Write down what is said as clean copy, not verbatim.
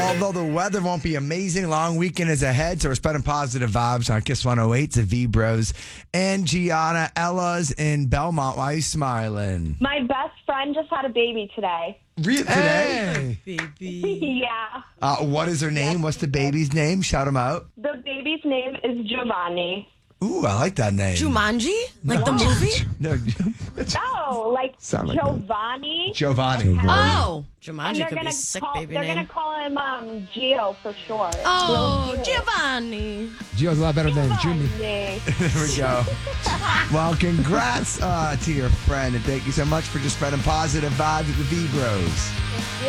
Although the weather won't be amazing, long weekend is ahead, so we're spreading positive vibes on Kiss 108 to V-Bros. And Gianna, Ella's in Belmont. Why are you smiling? My best friend just had a baby today. Today? Baby. Yeah. What is her name? What's the baby's name? Shout him out. The baby's name is Giovanni. Ooh, I like that name. Jumanji? Like the movie? No, No, like Sound like Giovanni. Giovanni. Oh, And Jumanji they're could be gonna a sick call, baby they're name. gonna call him Gio for short. Oh, Giovanni. Gio's a lot better than Jimmy. Giovanni. There we go. Well, congrats to your friend, and thank you so much for just spreading positive vibes with the V-Bros.